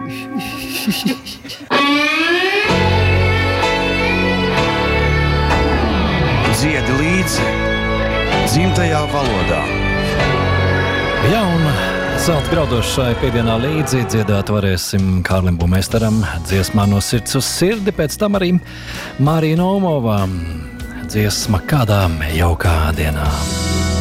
Dziedi līdzi dzimtajā valodā. Jā, un salt graudošai piedienā līdzi dziedāt varēsim Kārlim Bumeistaram dziesmā No sirds uz sirdi, pēc tam arī Marija Naumovā dziesma Kādā jaukā dienā.